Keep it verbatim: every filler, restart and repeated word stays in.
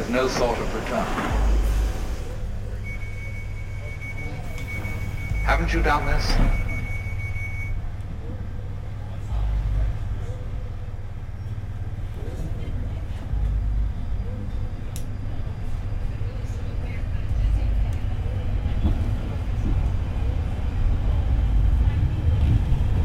with no thought of return. Haven't you done this?